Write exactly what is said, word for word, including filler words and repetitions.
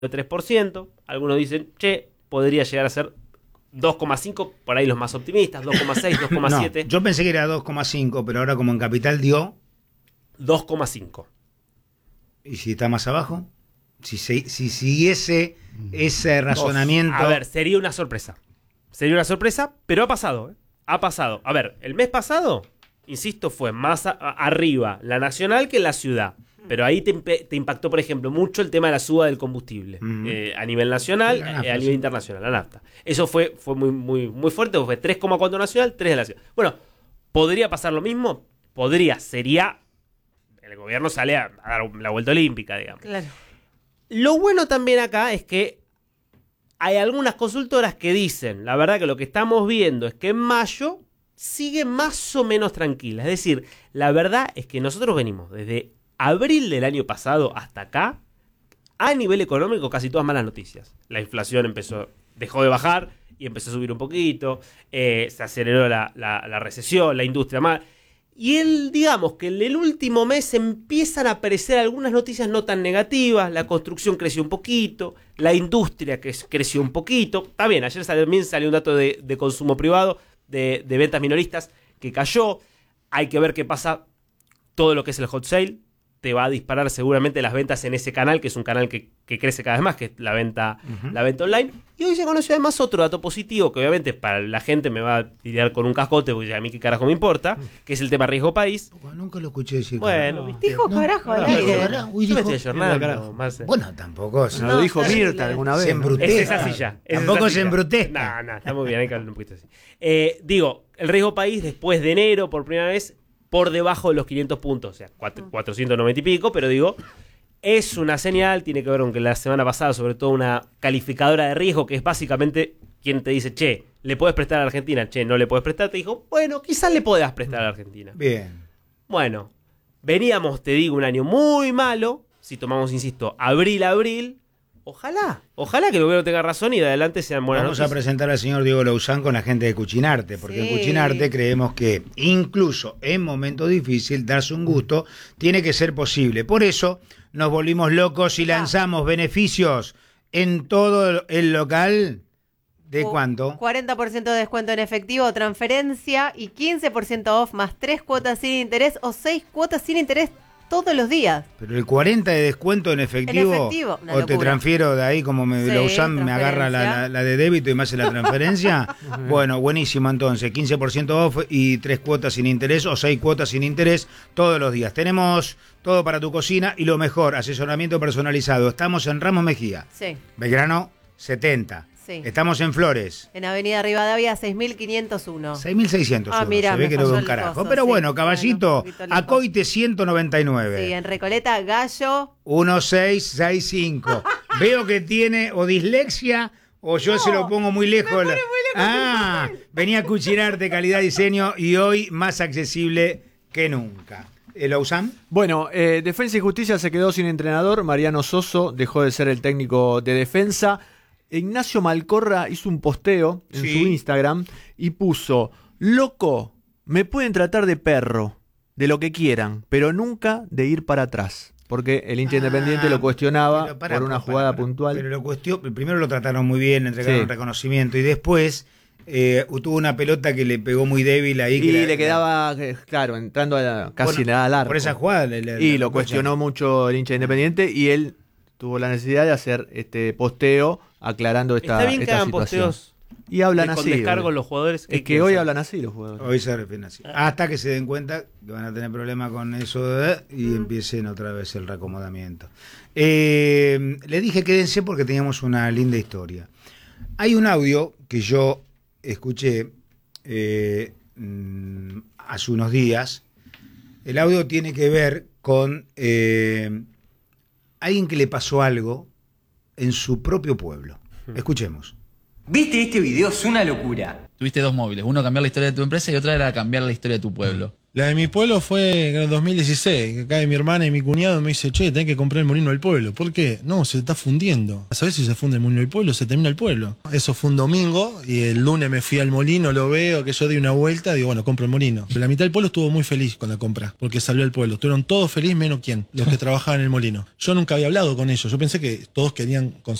tres por ciento. Algunos dicen, che, podría llegar a ser dos coma cinco, por ahí los más optimistas, dos coma seis, dos coma siete. No, yo pensé que era dos coma cinco, pero ahora como en Capital dio... dos coma cinco. ¿Y si está más abajo? Si, si, si siguiese ese razonamiento... A ver, sería una sorpresa. Sería una sorpresa, pero ha pasado, ¿eh? Ha pasado. A ver, el mes pasado, insisto, fue más a, a, arriba la nacional que la ciudad. Pero ahí te, te impactó, por ejemplo, mucho el tema de la suba del combustible. Mm. Eh, a nivel nacional, nafta, eh, a nivel sí. internacional, la nafta. Eso fue, fue muy, muy, muy fuerte, fue tres coma cuatro nacional, tres de la ciudad. Bueno, ¿podría pasar lo mismo? Podría, sería... El gobierno sale a, a dar la vuelta olímpica, digamos. Claro. Lo bueno también acá es que hay algunas consultoras que dicen, la verdad que lo que estamos viendo es que en mayo sigue más o menos tranquila. Es decir, la verdad es que nosotros venimos desde abril del año pasado hasta acá, a nivel económico, casi todas malas noticias. La inflación empezó, dejó de bajar y empezó a subir un poquito, eh, se aceleró la, la, la recesión, la industria mal. Y él, digamos que en el último mes empiezan a aparecer algunas noticias no tan negativas. La construcción creció un poquito, la industria que creció un poquito. Está bien, ayer también salió un dato de, de consumo privado, de, de ventas minoristas, que cayó. Hay que ver qué pasa todo lo que es el hot sale. Te va a disparar seguramente las ventas en ese canal, que es un canal que, que crece cada vez más, que es la venta, uh-huh. la venta online. Y hoy se conoció además otro dato positivo, que obviamente para la gente me va a tirar con un cascote, porque a mí qué carajo me importa, que es el tema riesgo país. Bueno, nunca lo escuché decir. Bueno, no, dijo no, carajo al aire. No, uy, yo me dijo, estoy ayornando. Bueno, tampoco. No, lo dijo Mirta alguna vez. Se embrutece. Es esa silla. Es Tampoco esa se embrutece. No, no, está muy bien, hay que hablar un poquito así. Eh, digo, el riesgo país después de enero, por primera vez, por debajo de los quinientos puntos, o sea, cuatrocientos noventa y pico, pero digo, es una señal, tiene que ver con que la semana pasada, sobre todo una calificadora de riesgo, que es básicamente quien te dice, che, ¿le puedes prestar a la Argentina? Che, ¿no le puedes prestar? Te dijo, bueno, quizás le puedas prestar a la Argentina. Bien. Bueno, veníamos, te digo, un año muy malo, si tomamos, insisto, abril, abril, ojalá, ojalá que el gobierno tenga razón y de adelante sean buenas Vamos noticias. a presentar al señor Diego Lauzán con la gente de Cuchinarte, porque Sí. en Cuchinarte creemos que incluso en momentos difíciles darse un gusto tiene que ser posible. Por eso nos volvimos locos y lanzamos beneficios en todo el local. ¿De cuánto? cuarenta por ciento de descuento en efectivo o transferencia y quince por ciento off más tres cuotas sin interés o seis cuotas sin interés todos los días. Pero el cuarenta de descuento en efectivo, En efectivo, una o te locura. transfiero de ahí como me Sí, lo usan, me agarra la, la, la de débito y me hace la transferencia. Bueno, buenísimo entonces, quince por ciento off y tres cuotas sin interés o seis cuotas sin interés todos los días. Tenemos todo para tu cocina y lo mejor, asesoramiento personalizado. Estamos en Ramos Mejía, Sí, Belgrano setenta. sí. Estamos en Flores. En Avenida Rivadavia seis mil quinientos uno. seis mil seiscientos. Ah, mira, se ve me que no falló veo un el carajo. coso, Pero sí, bueno, bueno, caballito, un poquito lejos. Acoite ciento noventa y nueve. Sí, en Recoleta, Gallo. uno seis seis cinco. Veo que tiene o dislexia o yo No, se lo pongo muy lejos. me pone muy lejos. Ah, venía a Cuchinarte, calidad diseño y hoy más accesible que nunca. ¿El Lauzán? Bueno, eh, Defensa y Justicia se quedó sin entrenador. Mariano Soso dejó de ser el técnico de Defensa. Ignacio Malcorra hizo un posteo en Sí. su Instagram y puso: loco, me pueden tratar de perro, de lo que quieran, pero nunca de ir para atrás. Porque el hincha Ah, independiente lo cuestionaba pero pará, por una pará, jugada pará. puntual. Pero lo cuestionó, primero lo trataron muy bien, entregaron Sí. un reconocimiento y después eh, tuvo una pelota que le pegó muy débil ahí. Y que la- le quedaba, eh, claro, entrando a la- casi Bueno, le da al arco. Por esa jugada. Le, le- Y le- lo cuestionó mucho el hincha independiente y él tuvo la necesidad de hacer este posteo aclarando esta, Está bien que esta hagan situación. posteos Y hablan de- con así. descargo boludo. los jugadores. Es que hoy hablan así los jugadores. Hoy se refieren así. Hasta que se den cuenta que van a tener problemas con eso de, y empiecen otra vez el reacomodamiento. Eh, le dije quédense porque teníamos una linda historia. Hay un audio que yo escuché eh, mm, hace unos días. El audio tiene que ver con eh, alguien que le pasó algo en su propio pueblo. Escuchemos. ¿Viste este video? Es una locura. Tuviste dos móviles, uno cambiar la historia de tu empresa y otra era cambiar la historia de tu pueblo. La de mi pueblo fue en el dos mil dieciséis, que cae mi hermana y mi cuñado me dice, che, tenés que comprar el molino del pueblo. ¿Por qué? No, se está fundiendo. ¿Sabés si se funde el molino del pueblo? Se termina el pueblo. Eso fue un domingo y el lunes me fui al molino, lo veo, que yo di una vuelta, digo, bueno, compro el molino. Pero la mitad del pueblo estuvo muy feliz con la compra, porque salió el pueblo. Estuvieron todos felices menos quién, los que trabajaban en el molino. Yo nunca había hablado con ellos, yo pensé que todos querían